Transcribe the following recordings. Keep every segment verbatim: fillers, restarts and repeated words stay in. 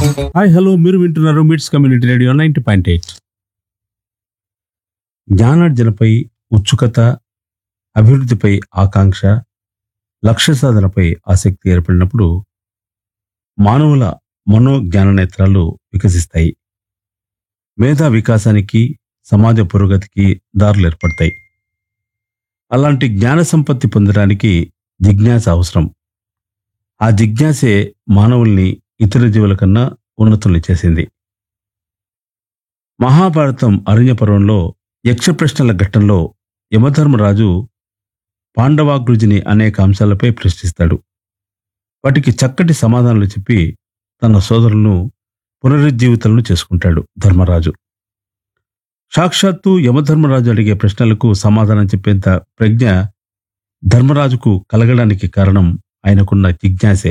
Hi hello మీరు వింటున్నారు మిట్స్ community radio ninety point eight. జ్ఞానార్జనపై ఉత్సుకత, అభివృద్ధిపై ఆకాంక్ష, లక్ష్య సాధనపై ఆసక్తి ఏర్పడినప్పుడు మానవుల మనోజ్ఞాన నేత్రాలు వికసిస్తాయి. మేధా వికాసానికి, సమాజ పురోగతికి దారులు ఏర్పడతాయి. అలాంటి జ్ఞాన సంపత్తి పొందడానికి జిజ్ఞాస అవసరం. ఆ జిజ్ఞాసే మానవుల్ని ఇతర జీవుల కన్నా ఉన్నతుల్ని చేసింది. మహాభారతం అరణ్యపర్వంలో యక్ష ప్రశ్నల ఘట్టంలో యమధర్మరాజు పాండవాగ్రుజిని అనేక అంశాలపై ప్రశ్నిస్తాడు. వాటికి చక్కటి సమాధానాలు చెప్పి తన సోదరులను పునరుజ్జీవితులను చేసుకుంటాడు ధర్మరాజు. సాక్షాత్తు యమధర్మరాజు అడిగే ప్రశ్నలకు సమాధానం చెప్పేంత ప్రజ్ఞ ధర్మరాజుకు కలగడానికి కారణం ఆయనకున్న జిజ్ఞాసే.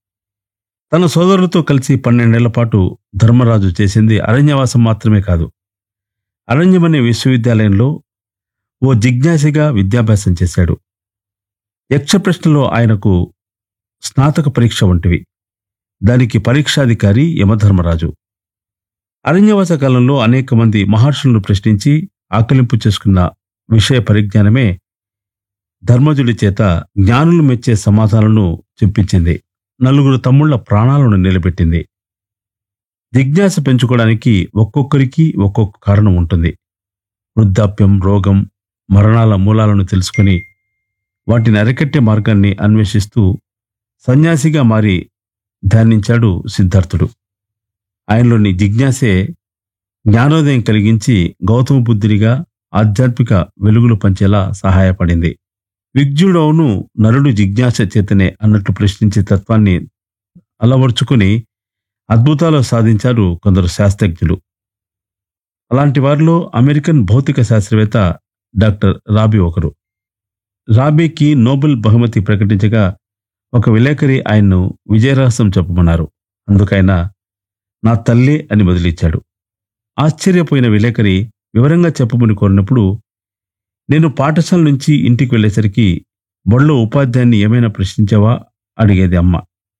తన సోదరులతో కలిసి పన్నెండేళ్ల పాటు ధర్మరాజు చేసింది అరణ్యవాసం మాత్రమే కాదు, అరణ్యమనే విశ్వవిద్యాలయంలో ఓ జిజ్ఞాసిగా విద్యాభ్యాసం చేశాడు. యక్ష ప్రశ్నలో ఆయనకు స్నాతక పరీక్ష వంటివి. దానికి పరీక్షాధికారి యమధర్మరాజు. అరణ్యవాస కాలంలో అనేక మంది మహర్షులను ప్రశ్నించి ఆకలింపు చేసుకున్న విషయ పరిజ్ఞానమే ధర్మజుడి చేత జ్ఞానులు మెచ్చే సమాధానాలను చెప్పించింది. నలుగురు తమ్ముళ్ల ప్రాణాలను నిలబెట్టింది. జిజ్ఞాస పెంచుకోవడానికి ఒక్కొక్కరికి ఒక్కొక్క కారణం ఉంటుంది. వృద్ధాప్యం, రోగం, మరణాల మూలాలను తెలుసుకుని వాటిని అరికట్టే మార్గాన్ని అన్వేషిస్తూ సన్యాసిగా మారి ధ్యానించాడు సిద్ధార్థుడు. ఆయనలోని జిజ్ఞాసే జ్ఞానోదయం కలిగించి గౌతమ బుద్ధుడిగా ఆధ్యాత్మిక వెలుగులు పంచేలా సహాయపడింది. విజ్ఞుడవును నరుడు జిజ్ఞాస చేతనే అన్నట్టు ప్రశ్నించే తత్వాన్ని అలవర్చుకుని అద్భుతాలు సాధించారు కొందరు శాస్త్రజ్ఞులు. అలాంటి వారిలో అమెరికన్ భౌతిక శాస్త్రవేత్త డాక్టర్ రాబీ ఒకరు. రాబీకి నోబెల్ బహుమతి ప్రకటించగా ఒక విలేకరి ఆయన్ను విజయరహస్యం చెప్పమన్నారు. అందుకైన నా తల్లి అని బదిలిచ్చాడు. ఆశ్చర్యపోయిన విలేకరి వివరంగా చెప్పమని కోరినప్పుడు, నేను పాఠశాల నుంచి ఇంటికి వెళ్ళేసరికి బడిలో ఉపాధ్యాయుని ఏమైనా ప్రశ్నించావా అడిగేది అమ్మ.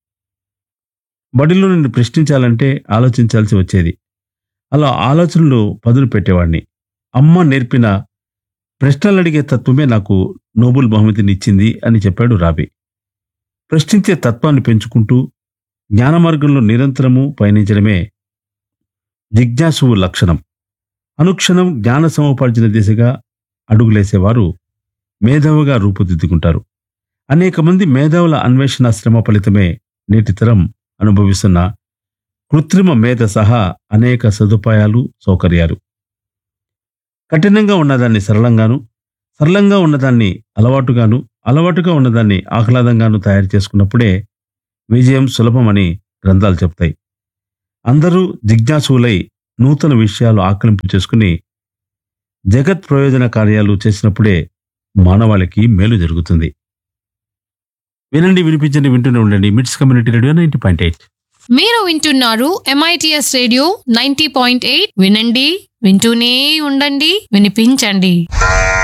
బడిలో నిన్ను ప్రశ్నించాలంటే ఆలోచించాల్సి వచ్చేది. అలా ఆలోచనలు పదును పెట్టేవాడిని. అమ్మ నేర్పిన ప్రశ్నలు అడిగే తత్వమే నాకు నోబెల్ బహుమతిని ఇచ్చింది అని చెప్పాడు రాబీ. ప్రశ్నించే తత్వాన్ని పెంచుకుంటూ జ్ఞాన మార్గంలో నిరంతరము పయనించడమే జిజ్ఞాసువు లక్షణం. అనుక్షణం జ్ఞాన సముపార్జన దిశగా అడుగులేసేవారు మేధావుగా రూపుదిద్దుకుంటారు. అనేక మంది మేధావుల అన్వేషణ శ్రమ ఫలితమే నేటి తరం అనుభవిస్తున్న కృత్రిమ మేధ సహా అనేక సదుపాయాలు, సౌకర్యాలు. కఠినంగా ఉన్నదాన్ని సరళంగాను, సరళంగా ఉన్నదాన్ని అలవాటుగాను, అలవాటుగా ఉన్నదాన్ని ఆహ్లాదంగాను తయారు చేసుకున్నప్పుడే విజయం సులభమని గ్రంథాలు చెప్తాయి. అందరూ జిజ్ఞాసులై నూతన విషయాలు ఆకలింపు చేసుకుని జగత్ ప్రయోజన కార్యాలు చేసినప్పుడే మానవాళికి మేలు జరుగుతుంది. వినండి, వినిపించండి, వింటూనే ఉండండి. మిట్స్ community radio ninety point eight. మీరు వింటున్నారు MITS radio ninety point eight. వినండి, వింటూనే ఉండండి, వినిపించండి.